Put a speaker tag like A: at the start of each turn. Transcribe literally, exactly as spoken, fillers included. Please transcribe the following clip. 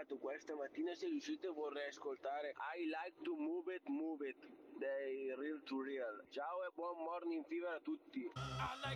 A: ascoltato questa mattina, se riuscite vorrei ascoltare I Like to Move It, Move It dei Real to Real. Ciao e buon morning fever a tutti.